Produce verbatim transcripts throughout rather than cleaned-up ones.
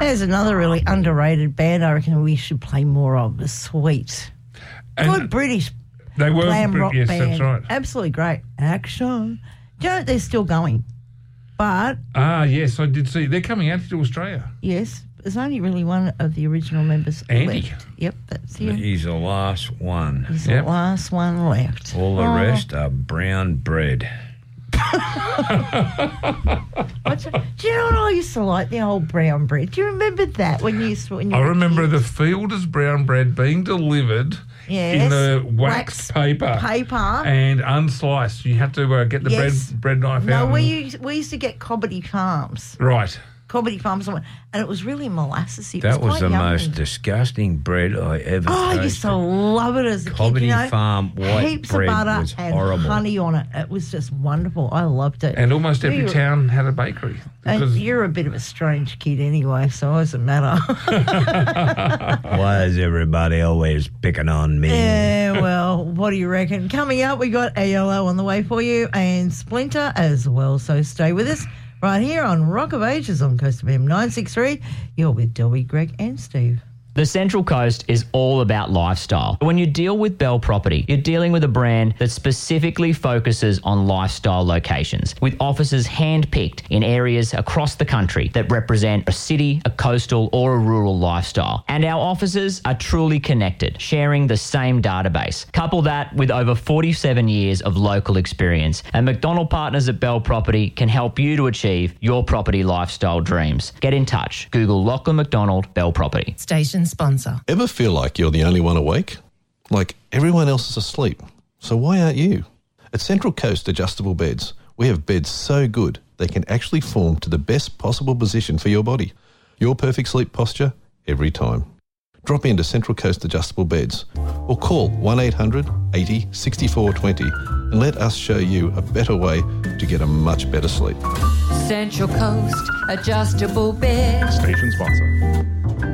There's another really underrated band I reckon we should play more of, The Sweet. And Good British they were glam rock yes, band. that's right. Absolutely great. Action. Do you know they're still going? But... Ah, yes, I did see. They're coming out to Australia. Yes. There's only really one of the original members Andy. left. Yep, that's him. He's the last one. He's Yep. the last one left. All the Oh. rest are brown bread. What's it- Do you know what I used to like? The old brown bread. Do you remember that when you used to... When you I were remember kids? the Fielders brown bread being delivered Yes. in the wax, Wax paper. paper. And unsliced. You had to uh, get the Yes. bread bread knife No, out. we and- used, we used to get Cobbity Farms. Right. Cobbity Farms, and it was really molassy. It That was quite the yummy. most disgusting bread I ever Oh, I tasted. used to love it as a kid. Cobbity You know, Farm white heaps bread of butter was and horrible. honey on it. It was just wonderful. I loved it. And almost every We were- town had a bakery. And Because you're a bit of a strange kid anyway, so it doesn't matter. Why is everybody always picking on me? Yeah, well, what do you reckon? Coming up, we got A L O on the way for you and Splinter as well. So stay with us right here on Rock of Ages on Coast F M nine sixty-three. You're with Delby, Greg and Steve. The Central Coast is all about lifestyle. When you deal with Bell Property, you're dealing with a brand that specifically focuses on lifestyle locations, with offices hand-picked in areas across the country that represent a city, a coastal or a rural lifestyle. And our offices are truly connected, sharing the same database. Couple that with over forty-seven years of local experience, and McDonald Partners at Bell Property can help you to achieve your property lifestyle dreams. Get in touch. Google Lachlan McDonald Bell Property. Station sponsor. Ever feel like you're the only one awake? Like everyone else is asleep. So why aren't you? At Central Coast Adjustable Beds, we have beds so good they can actually form to the best possible position for your body. Your perfect sleep posture every time. Drop into Central Coast Adjustable Beds or call one eight hundred eighty sixty-four twenty and let us show you a better way to get a much better sleep. Central Coast Adjustable Bed. Station sponsor.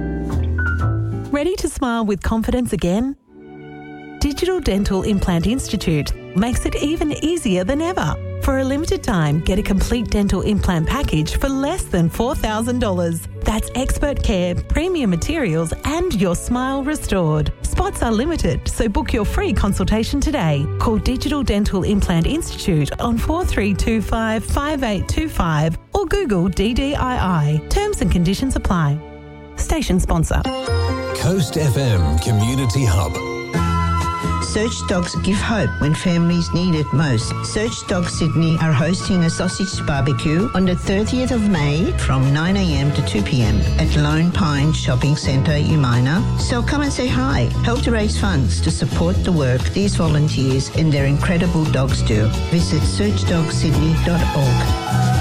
Ready to smile with confidence again? Digital Dental Implant Institute makes it even easier than ever. For a limited time, get a complete dental implant package for less than four thousand dollars. That's expert care, premium materials, and your smile restored. Spots are limited, so book your free consultation today. Call Digital Dental Implant Institute on four three two five, five eight two five or Google D D I I. Terms and conditions apply. Station sponsor. Coast F M Community Hub. Search Dogs give hope when families need it most. Search Dogs Sydney are hosting a sausage barbecue on the thirtieth of May from nine a.m. to two p.m. at Lone Pine Shopping Centre, Umina. So come and say hi. Help to raise funds to support the work these volunteers and their incredible dogs do. Visit search dog sydney dot org.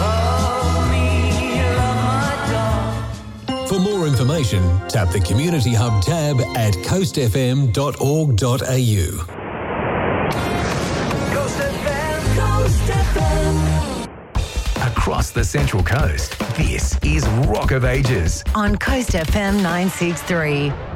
For more information, tap the Community Hub tab at coast f m dot org dot a u. Across the Central Coast, this is Rock of Ages On Coast F M nine sixty-three.